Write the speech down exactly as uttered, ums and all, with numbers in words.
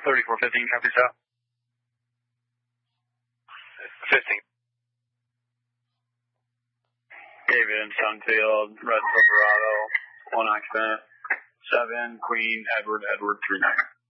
thirty-four fifteen, copy south. fifteen. David and Sunfield, Red Silverado, one occupant, seven, Queen, Edward, Edward, three nine.